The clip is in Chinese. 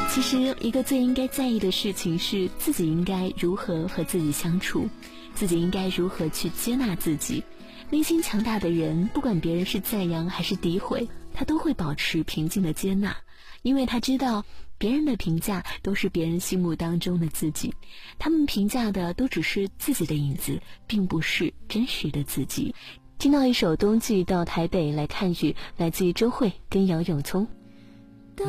其实一个最应该在意的事情是自己应该如何和自己相处，自己应该如何去接纳自己。内心强大的人，不管别人是赞扬还是诋毁，他都会保持平静的接纳，因为他知道别人的评价都是别人心目当中的自己，他们评价的都只是自己的影子，并不是真实的自己。听到一首冬季到台北来看雨，来自于周蕙跟姚永聪。